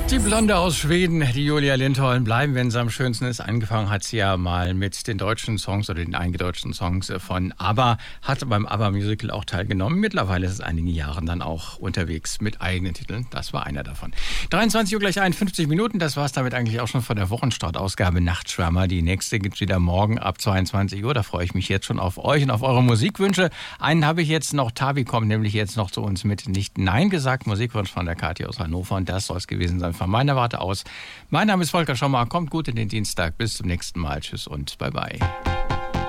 Die Blonde aus Schweden, die Julia Lindholm, bleiben, wenn sie am schönsten ist. Angefangen hat sie ja mal mit den deutschen Songs oder den eingedeutschten Songs von ABBA, hat beim ABBA-Musical auch teilgenommen. Mittlerweile ist es einige Jahre dann auch unterwegs mit eigenen Titeln. Das war einer davon. 23 Uhr gleich 51 Minuten, das war es damit eigentlich auch schon von der Wochenstartausgabe Nachtschwärmer. Die nächste gibt's wieder morgen ab 22 Uhr. Da freue ich mich jetzt schon auf euch und auf eure Musikwünsche. Einen habe ich jetzt noch, Tabi kommt nämlich jetzt noch zu uns mit Nicht Nein gesagt. Musikwunsch von der Kathi aus Hannover und das soll es gewesen sein von meiner Warte aus. Mein Name ist Volker Schommer. Kommt gut in den Dienstag. Bis zum nächsten Mal. Tschüss und bye bye.